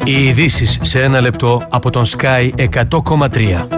Οι ειδήσεις σε ένα λεπτό από τον Sky 100,3.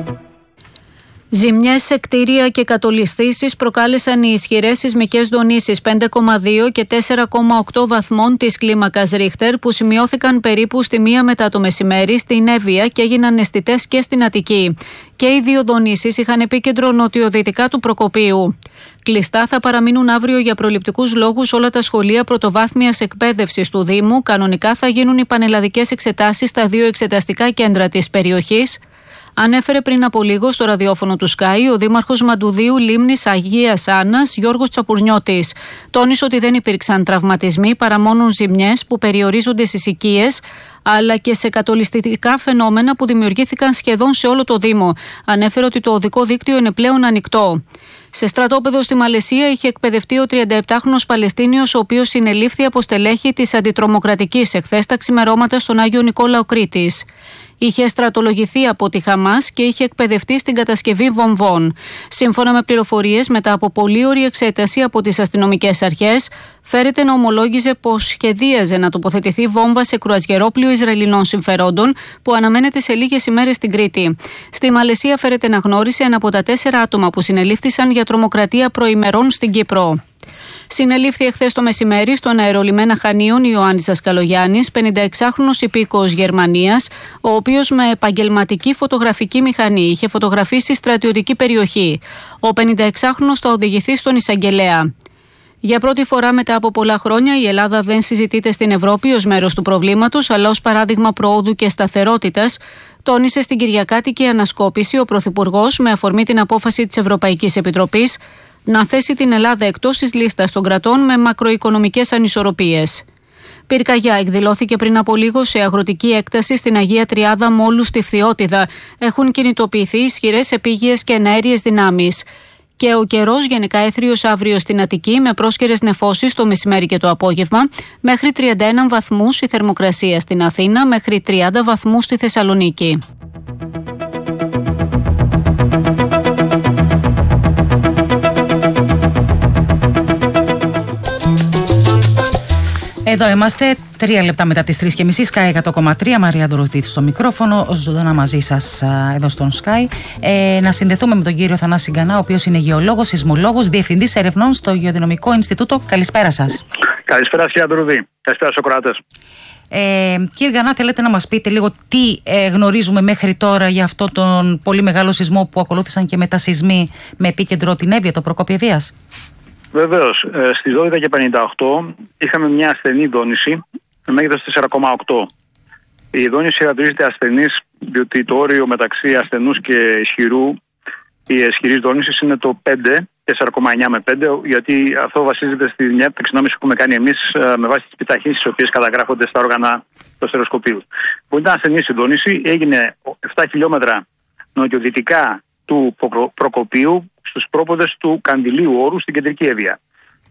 Ζημιές σε κτίρια και κατολισθήσεις προκάλεσαν οι ισχυρές σεισμικές δονήσεις 5,2 και 4,8 βαθμών της κλίμακας Ρίχτερ που σημειώθηκαν περίπου στη 1 μετά το μεσημέρι στην Εύβοια και έγιναν αισθητές και στην Αττική. Και οι δύο δονήσεις είχαν επίκεντρο νοτιοδυτικά του Προκοπίου. Κλειστά θα παραμείνουν αύριο για προληπτικούς λόγους όλα τα σχολεία πρωτοβάθμιας εκπαίδευσης του Δήμου. Κανονικά θα γίνουν οι πανελλαδικές εξετάσεις στα 2 εξεταστικά κέντρα της περιοχής. Ανέφερε πριν από λίγο στο ραδιόφωνο του Sky ο Δήμαρχος Μαντουδίου Λίμνης Αγίας Άννας Γιώργος Τσαπουρνιώτης. Τόνισε ότι δεν υπήρξαν τραυματισμοί παρά μόνο ζημιές που περιορίζονται στις οικίες, αλλά και σε κατολιστικά φαινόμενα που δημιουργήθηκαν σχεδόν σε όλο το Δήμο. Ανέφερε ότι το οδικό δίκτυο είναι πλέον ανοιχτό. Σε στρατόπεδο στη Μαλαισία είχε εκπαιδευτεί ο 37χρονος Παλαιστίνιος, ο οποίος συνελήφθη από στελέχη της αντιτρομοκρατικής εχθές τα ξημερώματα στον Άγιο Νικόλαο Κρήτης. Είχε στρατολογηθεί από τη Χαμάς και είχε εκπαιδευτεί στην κατασκευή βομβών. Σύμφωνα με πληροφορίες, μετά από πολύωρη εξέταση από τις αστυνομικές αρχές, φέρεται να ομολόγιζε πως σχεδίαζε να τοποθετηθεί βόμβα σε κρουαζιερόπλοιο Ισραηλινών συμφερόντων που αναμένεται σε λίγες ημέρες στην Κρήτη. Στη Μαλαισία φέρεται να γνώρισε ένα από τα 4 άτομα που συνελήφθησαν για τρομοκρατία προημερών στην Κύπρο. Συνελήφθη εχθές το μεσημέρι στον αερολιμένα Χανίων Ιωάννης Ασκαλογιάννης, 56χρονος υπήκοος Γερμανίας, ο οποίος με επαγγελματική φωτογραφική μηχανή είχε φωτογραφίσει στρατιωτική περιοχή. Ο 56χρονος θα οδηγηθεί στον εισαγγελέα. Για πρώτη φορά μετά από πολλά χρόνια η Ελλάδα δεν συζητείται στην Ευρώπη ως μέρος του προβλήματος, αλλά ως παράδειγμα προόδου και σταθερότητας, τόνισε στην Κυριακάτικη ανασκόπηση ο Πρωθυπουργός με αφορμή την απόφαση της Ευρωπαϊκής Επιτροπής να θέσει την Ελλάδα εκτός της λίστας των κρατών με μακροοικονομικές ανισορροπίες. Πυρκαγιά εκδηλώθηκε πριν από λίγο σε αγροτική έκταση στην Αγία Τριάδα Μόλου στη Φθιώτιδα. Έχουν κινητοποιηθεί ισχυρές επίγειες και εναέριες δυνάμεις. Και ο καιρός γενικά έθριος αύριο στην Αττική με πρόσκαιρες νεφώσεις το μεσημέρι και το απόγευμα, μέχρι 31 βαθμούς η θερμοκρασία στην Αθήνα, μέχρι 30 βαθμούς στη Θεσσαλονίκη. Εδώ είμαστε, 3 λεπτά μετά τις 3:30, Sky 100,3, Μαρία Δωροτήτη στο μικρόφωνο, ζωντανά μαζί σας εδώ στον Sky. Να συνδεθούμε με τον κύριο Θανάση Γκανά, ο οποίος είναι γεωλόγος, σεισμολόγος, διευθυντής ερευνών στο Γεωδυναμικό Ινστιτούτο. Καλησπέρα σας. Καλησπέρα κύριε Ανδρούδη. Καλησπέρα στους ακροατές. Κύριε Γκανά, θέλετε να μας πείτε λίγο τι γνωρίζουμε μέχρι τώρα για αυτό τον πολύ μεγάλο σεισμό που ακολούθησαν και μετασεισμοί με επίκεντρο την Εύβοια, το Προκόπιο Εββοίας? Βεβαίως, στις 12:58 είχαμε μια ασθενή δόνηση με μέγεθος 4,8. Η δόνηση χαρακτηρίζεται ασθενής διότι το όριο μεταξύ ασθενούς και ισχυρού η ισχυρής δόνησης είναι το 5, 4,9 με 5, γιατί αυτό βασίζεται στη μια ταξινόμηση που έχουμε κάνει εμείς με βάση τις επιταχύνσεις οι οποίες καταγράφονται στα όργανα του αστεροσκοπείου. Που ήταν ασθενής η δόνηση, έγινε 7 χιλιόμετρα νοτιοδυτικά του Προκοπίου, στους πρόποδες του Καντιλίου Όρου στην κεντρική Εύβοια.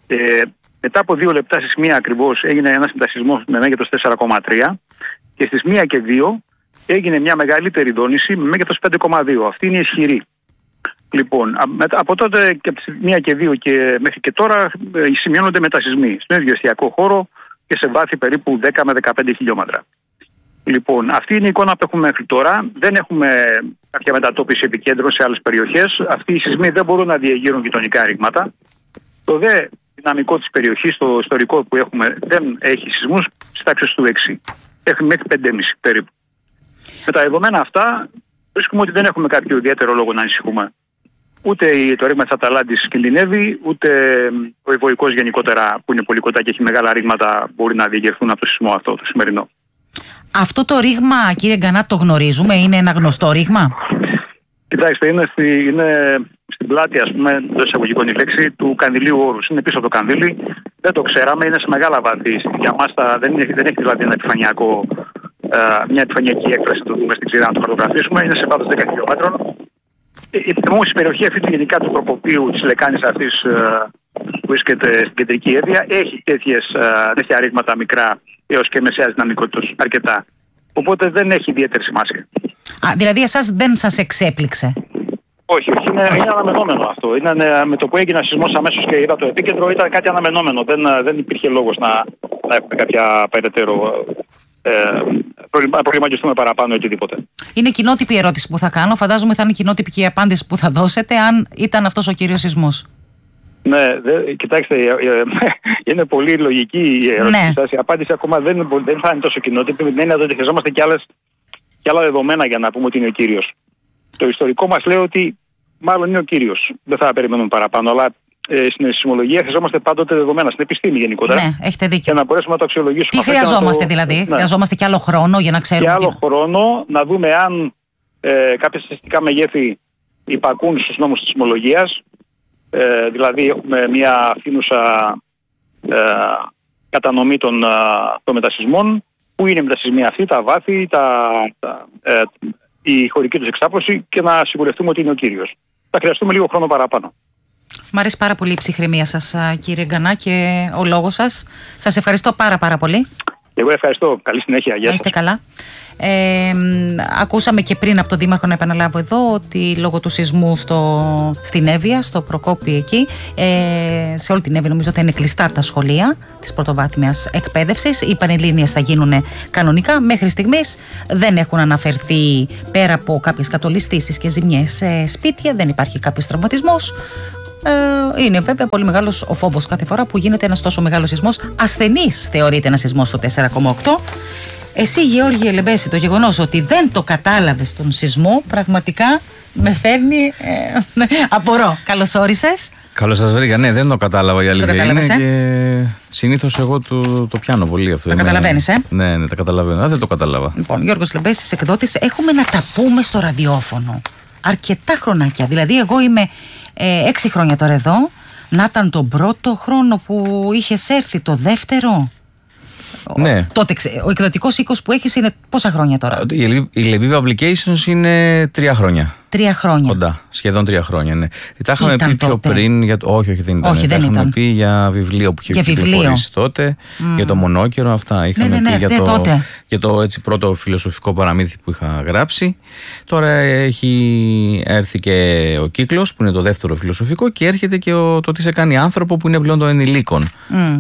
Μετά από 2 λεπτά στις 1 ακριβώς έγινε ένας μετασεισμός με μέγεθος 4,3 και στις 1 και 2 έγινε μια μεγαλύτερη δόνηση με μέγεθος 5,2. Αυτή είναι η ισχυρή. Λοιπόν, από τότε και από τις 1 και 2 και μέχρι και τώρα σημειώνονται μετασεισμοί στον ίδιο εστιακό χώρο και σε βάθη περίπου 10 με 15 χιλιόμετρα. Λοιπόν, αυτή είναι η εικόνα που έχουμε μέχρι τώρα. Δεν έχουμε κάποια μετατόπιση επικέντρωση σε άλλες περιοχές. Αυτοί οι σεισμοί δεν μπορούν να διεγείρουν γειτονικά ρήγματα. Το δε δυναμικό της περιοχής, το ιστορικό που έχουμε, δεν έχει σεισμούς στις τάξεις του 6. Έχει μέχρι 5,5 περίπου. Με τα δεδομένα αυτά, βρίσκουμε ότι δεν έχουμε κάποιο ιδιαίτερο λόγο να ανησυχούμε. Ούτε το ρήγμα της Αταλάντης κινδυνεύει, ούτε ο Ιβωικός γενικότερα, που είναι πολύ κοντά και έχει μεγάλα ρήγματα, μπορεί να διεγερθούν από το σεισμό αυτό το σημερινό. Αυτό το ρήγμα, κύριε Γκανά, το γνωρίζουμε, είναι ένα γνωστό ρήγμα? Κοιτάξτε, είναι στην πλάτη, ας πούμε, το εισαγωγικό η λέξη, του Καντιλίου Όρους. Είναι πίσω από το Κανδύλι. Δεν το ξέραμε, είναι σε μεγάλα βάθη. Για μας δεν έχει δηλαδή μια επιφανειακή έκφραση, το δούμε στην ξηρά να το χαρτογραφήσουμε. Είναι σε βάθος 10 χιλιόμετρων. Όμως η περιοχή αυτή γενικά του Προκοπίου, της λεκάνης αυτής που βρίσκεται στην κεντρική Εύβοια, έχει τέτοια ρήγματα μικρά έως και μεσαίας δυναμικότητας αρκετά. Οπότε δεν έχει ιδιαίτερη σημασία. Δηλαδή εσάς δεν σας εξέπληξε? Όχι, είναι αναμενόμενο αυτό. Με το που έγινε σεισμός αμέσως και είδα το επίκεντρο, ήταν κάτι αναμενόμενο. Δεν υπήρχε λόγος να έχουμε κάποια περαιτέρω προβληματιστούμε παραπάνω οτιδήποτε. Είναι κοινότυπη η ερώτηση που θα κάνω. Φαντάζομαι θα είναι κοινότυπη και η απάντηση που θα δώσετε, αν ήταν αυτός ο κύριος σεισμός. Ναι, κοιτάξτε, είναι πολύ λογική η ερώτηση σας. Η απάντηση ακόμα δεν θα είναι τόσο κοινότυπη, με την έννοια ότι χρειαζόμαστε και άλλα δεδομένα για να πούμε ότι είναι ο κύριος. Το ιστορικό μας λέει ότι μάλλον είναι ο κύριος. Δεν θα περιμένουμε παραπάνω, αλλά στην σεισμολογία χρειαζόμαστε πάντοτε δεδομένα, στην επιστήμη γενικότερα. Ναι, έχετε δίκιο. Για να μπορέσουμε να το αξιολογήσουμε. Τι χρειαζόμαστε δηλαδή, ναι. Χρειαζόμαστε και άλλο χρόνο για να ξέρουμε. Και άλλο χρόνο να δούμε αν κάποια στατιστικά μεγέθη υπακούν στους νόμους της σεισμολογίας. Δηλαδή έχουμε μια φθήνουσα κατανομή των μετασεισμών. Πού είναι οι μετασεισμοί αυτοί, τα βάθη, η χωρική τους εξάπλωση, και να σιγουρευτούμε ότι είναι ο κύριος. Θα χρειαστούμε λίγο χρόνο παραπάνω. Μ' αρέσει πάρα πολύ η ψυχραιμία σας, κύριε Γκανά, και ο λόγος σας. Σας ευχαριστώ πάρα πολύ. Εγώ ευχαριστώ. Καλή συνέχεια. Γεια σας. Να είστε καλά. Ακούσαμε και πριν από τον Δήμαρχο, να επαναλάβω εδώ, ότι λόγω του σεισμού στην Εύβοια, στο Προκόπη εκεί, σε όλη την Εύβοια νομίζω θα είναι κλειστά τα σχολεία της πρωτοβάθμιας εκπαίδευσης. Οι πανελλήνιες θα γίνουν κανονικά. Μέχρι στιγμής δεν έχουν αναφερθεί, πέρα από κάποιες κατολιστήσεις και ζημιές σε σπίτια, δεν υπάρχει κάποιος τραυματισμός. Είναι βέβαια πολύ μεγάλος ο φόβος κάθε φορά που γίνεται ένας τόσο μεγάλος σεισμός. Ασθενής θεωρείται ένα σεισμός στο 4,8. Εσύ, Γεώργιε Λεμπέση, το γεγονός ότι δεν το κατάλαβες τον σεισμό πραγματικά με φέρνει. Απορώ. Καλώς όρισες. Καλώς σας βρήκα. Ναι, δεν το κατάλαβα, η αλήθεια είναι. Και συνήθως εγώ το πιάνω πολύ αυτό. Τα καταλαβαίνεις, Ναι, τα καταλαβαίνω. Δεν το κατάλαβα. Λοιπόν, Γιώργος Λεμπέσης, εκδότης, έχουμε να τα πούμε στο ραδιόφωνο αρκετά χρονάκια. Δηλαδή, εγώ είμαι 6 χρόνια τώρα εδώ. Να ήταν τον πρώτο χρόνο που είχες έρθει, το δεύτερο. Ναι. Τότε ο εκδοτικός οίκος που έχεις είναι πόσα χρόνια τώρα? Η Λεμπή Publications είναι 3 χρόνια. 3 χρόνια. Κοντά, σχεδόν 3 χρόνια, ναι. Τα είχαμε πει πιο πριν. Όχι, δεν ήταν. Όχι, δεν είχαμε πει για βιβλίο που είχε κυκλοφορήσει τότε, για το μονόκερο, αυτά. Είχαμε πει για το έτσι, πρώτο φιλοσοφικό παραμύθι που είχα γράψει. Τώρα έχει έρθει και ο κύκλος που είναι το δεύτερο φιλοσοφικό, και έρχεται και το τι σε κάνει άνθρωπο που είναι πλέον των ενηλίκων.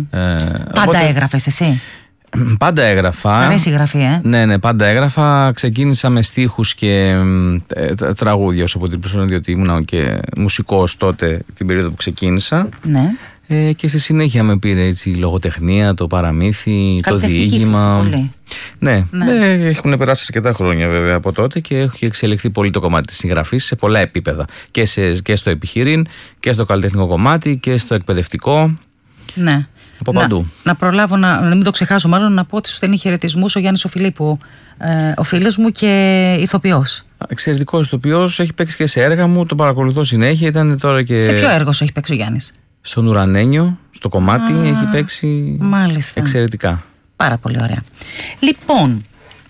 Πάντα έγραφες εσύ? Πάντα έγραφα. Σ' αρέσει η γραφή, Ναι, πάντα έγραφα. Ξεκίνησα με στίχους και τραγούδια όσο από την persona, διότι ήμουν και μουσικός τότε την περίοδο που ξεκίνησα. Ναι. Και στη συνέχεια με πήρε έτσι η λογοτεχνία, το παραμύθι, το διήγημα. Ναι, έχουν περάσει αρκετά χρόνια βέβαια από τότε και έχει εξελιχθεί πολύ το κομμάτι της συγγραφής σε πολλά επίπεδα. Και στο επιχειρήν, και στο καλλιτεχνικό κομμάτι, και στο εκπαιδευτικό. Ναι. Από παντού. Να προλάβω να μην το ξεχάσω, μάλλον να πω ότι σου στέλνει χαιρετισμούς ο Γιάννης ο Φιλίππου, ο φίλος μου και ηθοποιός. Εξαιρετικός ηθοποιός, έχει παίξει και σε έργα μου, το παρακολουθώ συνέχεια. Ήταν τώρα και... Σε ποιο έργο σου έχει παίξει ο Γιάννης? Στον Ουρανένιο, στο κομμάτι, έχει παίξει. Μάλιστα. Εξαιρετικά. Πάρα πολύ ωραία. Λοιπόν,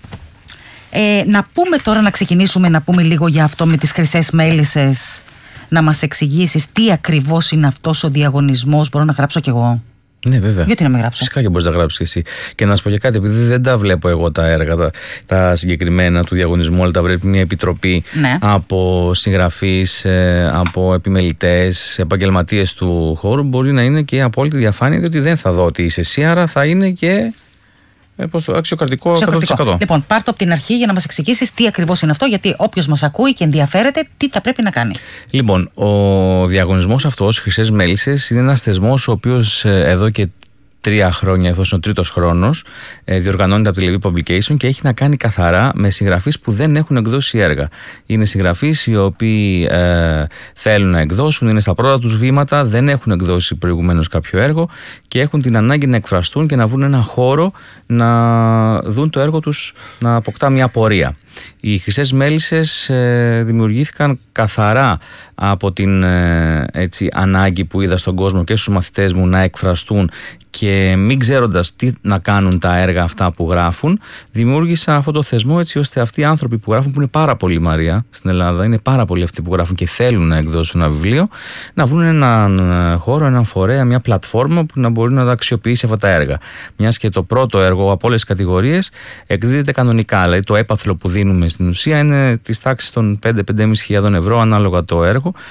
να πούμε τώρα, να ξεκινήσουμε να πούμε λίγο για αυτό με τις χρυσές μέλισσες. Να μας εξηγήσεις τι ακριβώς είναι αυτός ο διαγωνισμός. Μπορώ να γράψω κι εγώ? Ναι, βέβαια. Γιατί να μην γράψω? Φυσικά και μπορείς να γράψεις εσύ. Και να σου πω και κάτι, επειδή δεν τα βλέπω εγώ τα έργα, τα συγκεκριμένα του διαγωνισμού, αλλά τα βλέπει μια επιτροπή από συγγραφείς, από επιμελητές, επαγγελματίες του χώρου. Μπορεί να είναι και απόλυτη διαφάνεια, διότι δεν θα δω ότι είσαι εσύ, άρα θα είναι και αξιοκρατικό 100%. Λοιπόν, πάρ' το από την αρχή για να μας εξηγήσεις τι ακριβώς είναι αυτό, γιατί όποιος μας ακούει και ενδιαφέρεται, τι θα πρέπει να κάνει. Λοιπόν, ο διαγωνισμός αυτός, Χρυσές Μέλισσες, είναι ένας θεσμός ο οποίος εδώ και 3 χρόνια, αυτός είναι ο 3ος χρόνος, διοργανώνεται από τη Λεμπή Publication και έχει να κάνει καθαρά με συγγραφείς που δεν έχουν εκδώσει έργα. Είναι συγγραφείς οι οποίοι θέλουν να εκδώσουν, είναι στα πρώτα τους βήματα, δεν έχουν εκδώσει προηγουμένως κάποιο έργο και έχουν την ανάγκη να εκφραστούν και να βρουν ένα χώρο να δουν το έργο τους να αποκτά μια πορεία. Οι Χρυσές Μέλισσες δημιουργήθηκαν καθαρά από την ανάγκη που είδα στον κόσμο και στους μαθητές μου να εκφραστούν, και μην ξέροντας τι να κάνουν τα έργα αυτά που γράφουν, δημιούργησα αυτό το θεσμό έτσι ώστε αυτοί οι άνθρωποι που γράφουν, που είναι πάρα πολλοί, Μαρία, στην Ελλάδα, είναι πάρα πολλοί αυτοί που γράφουν και θέλουν να εκδώσουν ένα βιβλίο, να βρουν έναν χώρο, έναν φορέα, μια πλατφόρμα που να μπορεί να τα αξιοποιήσει αυτά τα έργα. Μιας και το πρώτο έργο από όλες τις κατηγορίες εκδίδεται κανονικά, δηλαδή το έπαθλο που δίνουμε στην ουσία είναι της τάξης των 5-5.500 ευρώ ανάλογα το έργο.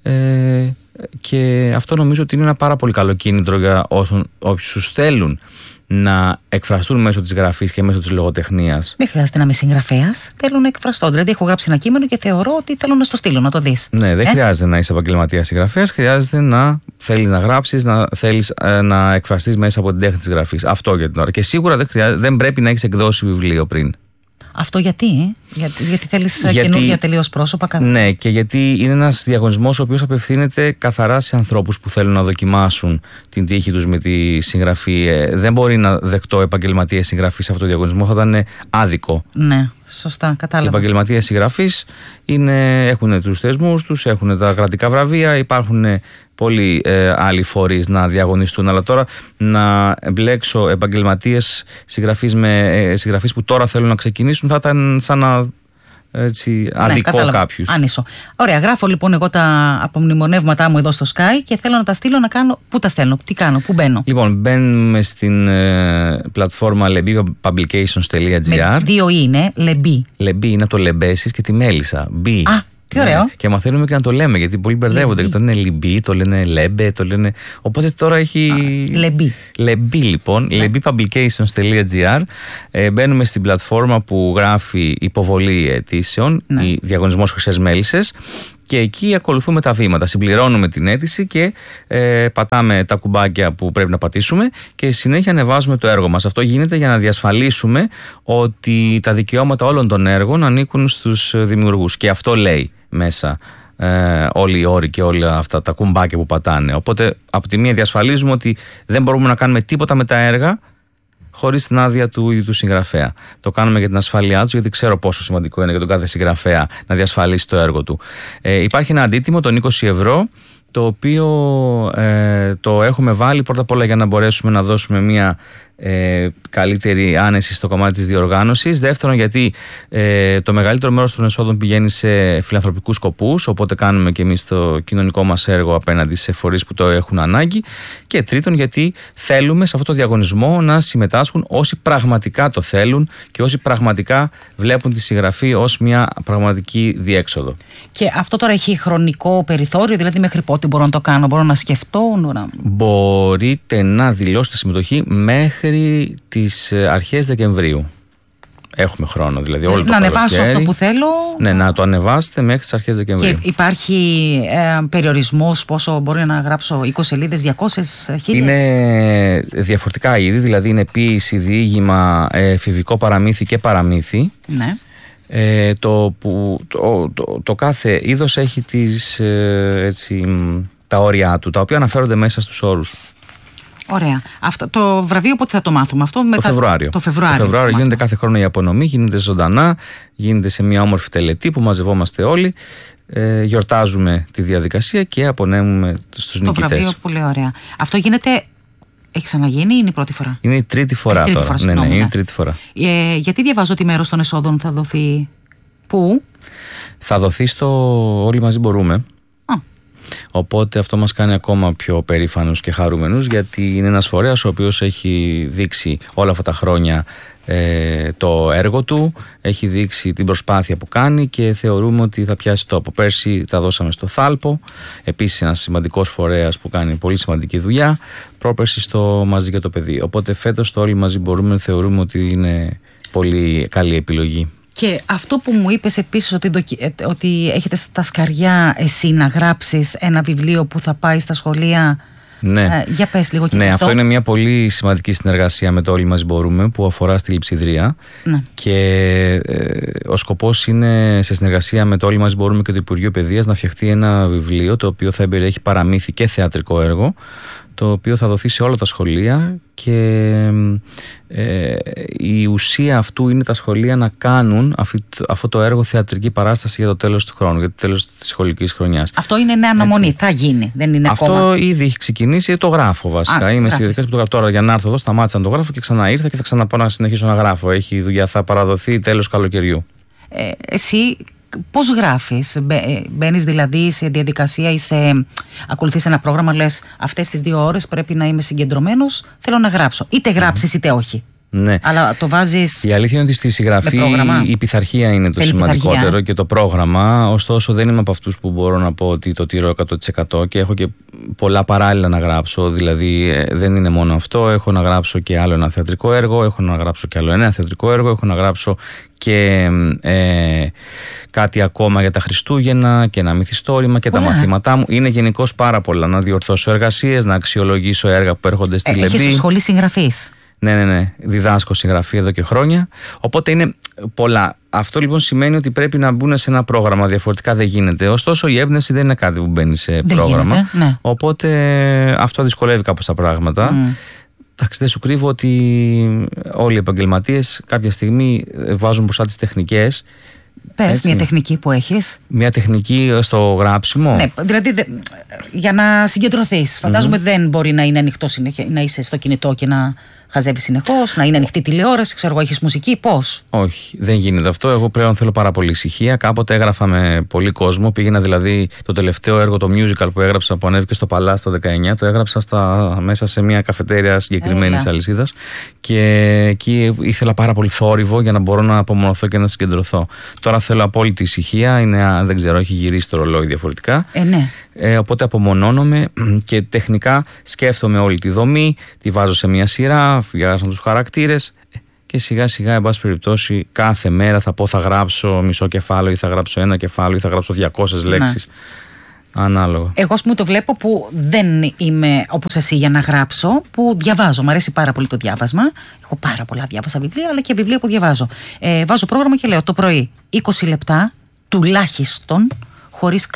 και αυτό νομίζω ότι είναι ένα πάρα πολύ καλό κίνητρο για όσους θέλουν να εκφραστούν μέσω της γραφής και μέσω της λογοτεχνίας. Δεν χρειάζεται να είμαι συγγραφέας. Θέλω να εκφραστώ. Δηλαδή, έχω γράψει ένα κείμενο και θεωρώ ότι θέλω να στο στείλω, να το δεις. Ναι, δεν χρειάζεται να είσαι επαγγελματίας συγγραφέας. Χρειάζεται να θέλεις να γράψεις, να θέλεις να εκφραστείς μέσα από την τέχνη της γραφής. Αυτό για την ώρα. Και σίγουρα δεν πρέπει να έχεις εκδώσει βιβλίο πριν. Αυτό γιατί θέλεις καινούργια τελείως πρόσωπα. Ναι, και γιατί είναι ένας διαγωνισμός ο οποίος απευθύνεται καθαρά σε ανθρώπους που θέλουν να δοκιμάσουν την τύχη τους με τη συγγραφή. Δεν μπορεί να δεχτώ επαγγελματίες συγγραφείς σε αυτό το διαγωνισμό, θα ήταν άδικο. Ναι, σωστά, κατάλαβα. Οι επαγγελματίες συγγραφείς έχουν τους θεσμούς τους, έχουν τα κρατικά βραβεία, υπάρχουν πολλοί άλλοι φορείς να διαγωνιστούν, αλλά τώρα να εμπλέξω επαγγελματίες συγγραφείς με συγγραφείς που τώρα θέλουν να ξεκινήσουν θα ήταν σαν να αδικό κάποιους. Άνισο. Ωραία, γράφω λοιπόν εγώ τα απομνημονεύματά μου εδώ στο Sky και θέλω να τα στείλω να κάνω. Πού τα στέλνω, τι κάνω, πού μπαίνω? Λοιπόν, μπαίνουμε στην πλατφόρμα lebipublications.gr. Με 2 είναι, Lebi. Lebi είναι από το λεμπέσεις και τη μέλισσα. B. Τι ωραίο. Ναι. Και μαθαίνουμε και να το λέμε, γιατί πολλοί μπερδεύονται και το λένε Λιμπή, το λένε Λέμπε, το λένε. Οπότε τώρα έχει. Λεμπή. Λεμπή λοιπόν. lebipublications.gr. Μπαίνουμε στην πλατφόρμα που γράφει υποβολή αιτήσεων, ή διαγωνισμός Χρυσές Μέλισσες. Και εκεί ακολουθούμε τα βήματα. Συμπληρώνουμε την αίτηση και πατάμε τα κουμπάκια που πρέπει να πατήσουμε και συνέχεια ανεβάζουμε το έργο μας. Αυτό γίνεται για να διασφαλίσουμε ότι τα δικαιώματα όλων των έργων ανήκουν στους δημιουργούς. Και αυτό λέει μέσα όλοι οι όροι και όλα αυτά τα κουμπάκια που πατάνε. Οπότε από τη μία διασφαλίζουμε ότι δεν μπορούμε να κάνουμε τίποτα με τα έργα χωρίς την άδεια του ίδιου του συγγραφέα. Το κάνουμε για την ασφάλειά του, γιατί ξέρω πόσο σημαντικό είναι για τον κάθε συγγραφέα να διασφαλίσει το έργο του. Υπάρχει ένα αντίτιμο των 20 ευρώ, το οποίο το έχουμε βάλει πρώτα απ' όλα για να μπορέσουμε να δώσουμε μια καλύτερη άνεση στο κομμάτι της διοργάνωσης. Δεύτερον, γιατί το μεγαλύτερο μέρος των εσόδων πηγαίνει σε φιλανθρωπικούς σκοπούς, οπότε κάνουμε και εμείς το κοινωνικό μας έργο απέναντι σε φορείς που το έχουν ανάγκη. Και τρίτον, γιατί θέλουμε σε αυτό το διαγωνισμό να συμμετάσχουν όσοι πραγματικά το θέλουν και όσοι πραγματικά βλέπουν τη συγγραφή ως μια πραγματική διέξοδο. Και αυτό τώρα έχει χρονικό περιθώριο, δηλαδή μέχρι πότε μπορώ να το κάνω, μπορώ να σκεφτώ? Μπορείτε να δηλώσετε συμμετοχή μέχρι τις αρχές Δεκεμβρίου. Έχουμε χρόνο, δηλαδή όλο το να ανεβάσω αυτό που θέλω. Ναι, να το ανεβάσετε μέχρι τις αρχές Δεκεμβρίου. Και υπάρχει περιορισμός πόσο μπορεί να γράψω? 20 σελίδες, 200, 1000? Είναι διαφορετικά είδη, δηλαδή είναι ποίηση, διήγημα, εφηβικό παραμύθι και παραμύθι. Ναι. Το κάθε είδος έχει τα όρια του, τα οποία αναφέρονται μέσα στους όρους. Ωραία. Αυτό, το βραβείο πότε θα το μάθουμε? Αυτό Το Φεβρουάριο. Το Φεβρουάριο γίνεται κάθε χρόνο η απονομή, γίνεται ζωντανά, γίνεται σε μια όμορφη τελετή που μαζευόμαστε όλοι, γιορτάζουμε τη διαδικασία και απονέμουμε στους νικητές. Το βραβείο, πολύ ωραία. Αυτό γίνεται, έχει ξαναγίνει ή είναι η πρώτη φορά? Είναι η τρίτη φορά τώρα. Είναι η τρίτη φορά. Γιατί διαβάζω ότι μέρος των εσόδων θα δοθεί πού? Θα δοθεί στο Όλοι Μαζί Μπορούμε. Οπότε αυτό μας κάνει ακόμα πιο περήφανους και χαρούμενους, γιατί είναι ένας φορέας ο οποίος έχει δείξει όλα αυτά τα χρόνια το έργο του, έχει δείξει την προσπάθεια που κάνει και θεωρούμε ότι θα πιάσει τόπο. Πέρσι τα δώσαμε στο Θάλπο, επίσης ένας σημαντικός φορέας που κάνει πολύ σημαντική δουλειά, πρόπερσι στο Μαζί για το Παιδί. Οπότε φέτος το Όλοι Μαζί Μπορούμε θεωρούμε ότι είναι πολύ καλή επιλογή. Και αυτό που μου είπες επίσης ότι έχετε στα σκαριά εσύ να γράψεις ένα βιβλίο που θα πάει στα σχολεία. Ναι. Για πες λίγο και αυτό είναι μια πολύ σημαντική συνεργασία με το Όλοι Μαζί Μπορούμε που αφορά στη Λειψιδρία. Ναι. Και ο σκοπός είναι σε συνεργασία με το Όλοι Μαζί Μπορούμε και το Υπουργείο Παιδείας να φτιαχτεί ένα βιβλίο το οποίο θα εμπεριέχει παραμύθι και θεατρικό έργο, το οποίο θα δοθεί σε όλα τα σχολεία και η ουσία αυτού είναι τα σχολεία να κάνουν αυτό το έργο θεατρική παράσταση για το τέλος του χρόνου, για το τέλος της σχολικής χρονιάς. Αυτό είναι νέα αναμονή, θα γίνει, δεν είναι αυτό ακόμα? Αυτό ήδη έχει ξεκινήσει, το γράφω βασικά. Είμαι στη διαδικασία που το γράφω τώρα. Για να έρθω εδώ, σταμάτησα να το γράφω και ξανά ήρθα και θα ξαναπάω να συνεχίσω να γράφω. Έχει δουλειά, θα παραδοθεί τέλος καλοκαιριού. Εσύ πώς γράφεις? Μπαίνεις δηλαδή σε διαδικασία ή ακολουθείς ένα πρόγραμμα, λες αυτές τις 2 ώρες πρέπει να είμαι συγκεντρωμένος, θέλω να γράψω? Είτε γράψεις είτε όχι. Ναι. Αλλά το βάζεις. Η αλήθεια είναι ότι στη συγγραφή η πειθαρχία είναι το σημαντικότερο και το πρόγραμμα. Ωστόσο, δεν είμαι από αυτούς που μπορώ να πω ότι το τηρώ 100% και έχω και πολλά παράλληλα να γράψω. Δηλαδή, δεν είναι μόνο αυτό. Έχω να γράψω και άλλο ένα θεατρικό έργο, έχω να γράψω και άλλο ένα θεατρικό έργο, έχω να γράψω και κάτι ακόμα για τα Χριστούγεννα και ένα μυθιστόρημα και τα μαθήματά μου. Είναι γενικώς πάρα πολλά. Να διορθώσω εργασίες, να αξιολογήσω έργα που έρχονται στη Λεμπή. Έχεις σχολή συγγραφής. Ναι. Διδάσκω συγγραφή εδώ και χρόνια. Οπότε είναι πολλά. Αυτό λοιπόν σημαίνει ότι πρέπει να μπουν σε ένα πρόγραμμα. Διαφορετικά δεν γίνεται. Ωστόσο, η έμπνευση δεν είναι κάτι που μπαίνει σε πρόγραμμα. Γίνεται, ναι. Οπότε αυτό δυσκολεύει κάπως τα πράγματα. Εντάξει, δεν σου κρύβω ότι όλοι οι επαγγελματίες κάποια στιγμή βάζουν μπροστά τις τεχνικές. Πες, μια τεχνική που έχεις. Μια τεχνική στο γράψιμο. Ναι, δηλαδή για να συγκεντρωθείς. Φαντάζομαι δεν μπορεί να είναι ανοιχτό να είσαι στο κινητό και να χαζεύεις συνεχώς, να είναι ανοιχτή τηλεόραση, ξέρω εγώ, έχεις μουσική, πώς? Όχι, δεν γίνεται αυτό. Εγώ πλέον θέλω πάρα πολύ ησυχία. Κάποτε έγραφα με πολύ κόσμο. Πήγαινα δηλαδή το τελευταίο έργο, το musical που έγραψα, που ανέβηκε στο Παλάς το 19, το έγραψα μέσα σε μια καφετέρια συγκεκριμένης αλυσίδας. Και εκεί ήθελα πάρα πολύ θόρυβο για να μπορώ να απομονωθώ και να συγκεντρωθώ. Τώρα θέλω απόλυτη ησυχία. Δεν ξέρω, έχει γυρίσει το ρολόι διαφορετικά. Ναι. Οπότε απομονώνομαι και τεχνικά σκέφτομαι όλη τη δομή, τη βάζω σε μια σειρά, φτιάχνω τους χαρακτήρες και σιγά σιγά, εν πάση περιπτώσει, κάθε μέρα θα πω θα γράψω μισό κεφάλαιο ή θα γράψω ένα κεφάλαιο ή θα γράψω 200 λέξεις. Ανάλογα. Εγώ, ας πούμε, το βλέπω που δεν είμαι όπως εσύ για να γράψω, που διαβάζω. Μ' αρέσει πάρα πολύ το διάβασμα. Έχω πάρα πολλά διάβασα βιβλία, αλλά και βιβλία που διαβάζω. Βάζω πρόγραμμα και λέω το πρωί 20 λεπτά τουλάχιστον, χωρίς